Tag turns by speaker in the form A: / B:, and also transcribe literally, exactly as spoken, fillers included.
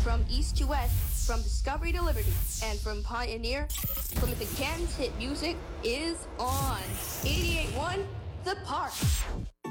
A: From east to west, from discovery to liberty, and from pioneer, Plymouth Again's hit music is on. eighty-eight point one, The Park.